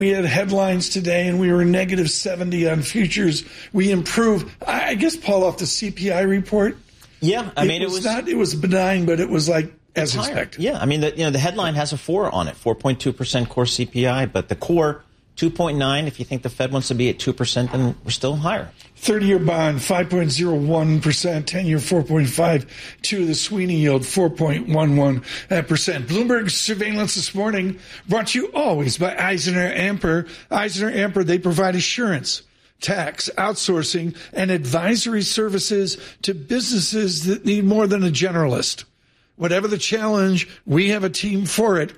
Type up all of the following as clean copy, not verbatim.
We had headlines today, and we were negative 70 on futures. We improved. I guess, Paul, off the CPI report. Yeah, I mean, it was benign, but it was like as expected. Yeah, I mean, the headline has a 4 on it, 4.2% core CPI, but the core 2.9. If you think the Fed wants to be at 2%, then we're still higher. 30-year bond, 5.01%, 10-year 4.52%, the Sweeney yield, 4.11%. Bloomberg surveillance this morning brought to you always by EisnerAmper. EisnerAmper, they provide assurance, tax, outsourcing, and advisory services to businesses that need more than a generalist. Whatever the challenge, we have a team for it.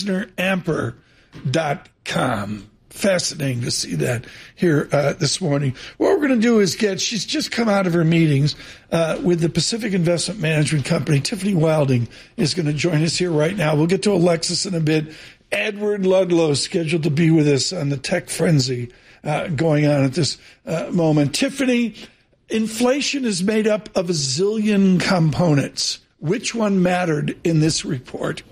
EisnerAmper.com. Fascinating to see that here this morning. What we're going to do is she's just come out of her meetings with the Pacific Investment Management Company. Tiffany Wilding is going to join us here right now. We'll get to Alexis in a bit. Edward Ludlow scheduled to be with us on the tech frenzy going on at this moment. Tiffany, inflation is made up of a zillion components. Which one mattered in this report?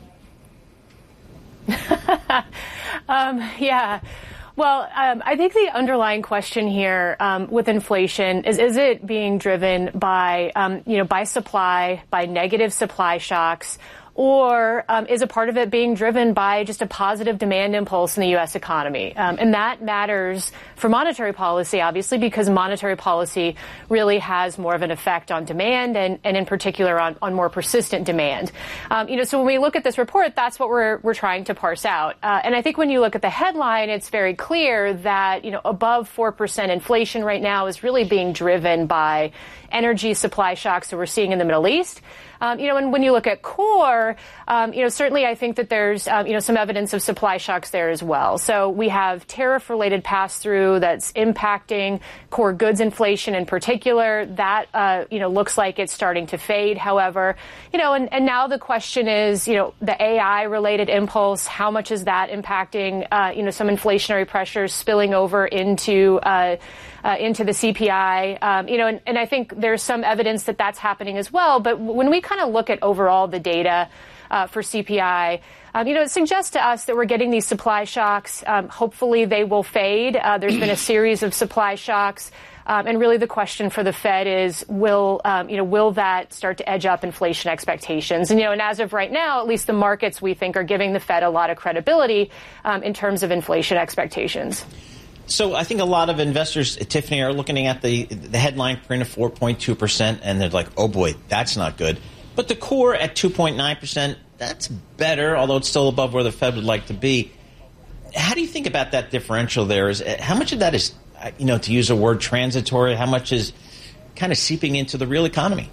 Yeah. Well, I think the underlying question here with inflation is it being driven by, by supply, by negative supply shocks, or is a part of it being driven by just a positive demand impulse in the U.S. economy? And that matters for monetary policy, obviously, because monetary policy really has more of an effect on demand and in particular on more persistent demand. So when we look at this report, that's what we're trying to parse out. And I think when you look at the headline, it's very clear that, above 4% inflation right now is really being driven by energy supply shocks that we're seeing in the Middle East. And when you look at core, certainly I think that there's, some evidence of supply shocks there as well. So we have tariff-related pass-through that's impacting core goods inflation in particular. That, looks like it's starting to fade, however. And now the question is, the AI-related impulse, how much is that impacting, some inflationary pressures spilling over into the CPI, and I think there's some evidence that that's happening as well. But when we kind of look at overall the data for CPI, it suggests to us that we're getting these supply shocks. Hopefully they will fade. There's been a series of supply shocks. And really the question for the Fed is, will that start to edge up inflation expectations? And as of right now, at least the markets, we think, are giving the Fed a lot of credibility in terms of inflation expectations. So I think a lot of investors, Tiffany, are looking at the headline print of 4.2%, and they're like, oh, boy, that's not good. But the core at 2.9%, that's better, although it's still above where the Fed would like to be. How do you think about that differential there? How much of that is, to use a word, transitory? How much is kind of seeping into the real economy?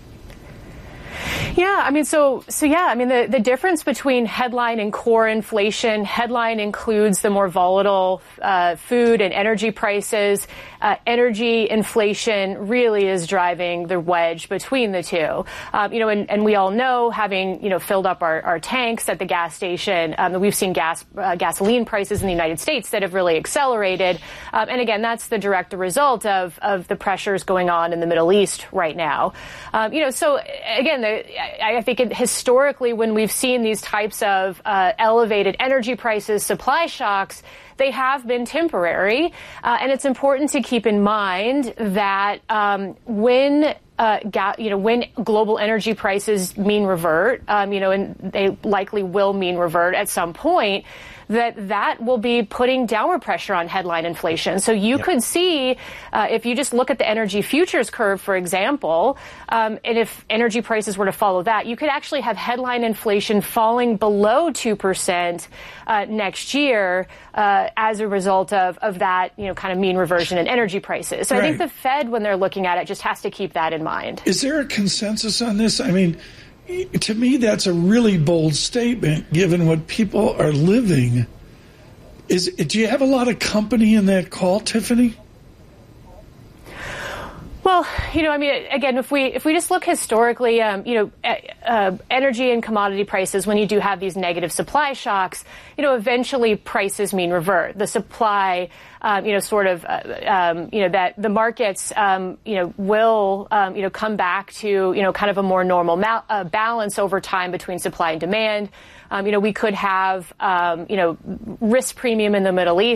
Yeah, the difference between headline and core inflation, headline includes the more volatile food and energy prices. Energy inflation really is driving the wedge between the two. And we all know, having, filled up our tanks at the gas station, that we've seen gasoline prices in the United States that have really accelerated. And again, that's the direct result of the pressures going on in the Middle East right now. So again, I think historically, when we've seen these types of elevated energy prices, supply shocks, they have been temporary. And it's important to keep in mind that when global energy prices mean revert, and they likely will mean revert at some point, that will be putting downward pressure on headline inflation. So you could see, if you just look at the energy futures curve, for example, and if energy prices were to follow that, you could actually have headline inflation falling below 2% next year as a result of that, kind of mean reversion in energy prices. So right. I think the Fed, when they're looking at it, just has to keep that in mind. Is there a consensus on this? I mean, to me, that's a really bold statement, given what people are living. Do you have a lot of company in that call, Tiffany? Well, I mean, again, if we just look historically, energy and commodity prices, when you do have these negative supply shocks, eventually prices mean revert. The supply, that the markets, will, come back to, kind of a more normal balance over time between supply and demand. We could have, risk premium in the Middle East.